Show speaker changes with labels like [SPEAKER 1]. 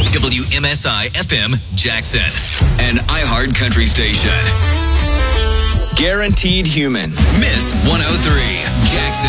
[SPEAKER 1] WMSI FM Jackson, an iHeart country station.
[SPEAKER 2] Guaranteed Human.
[SPEAKER 1] Miss 103, Jackson.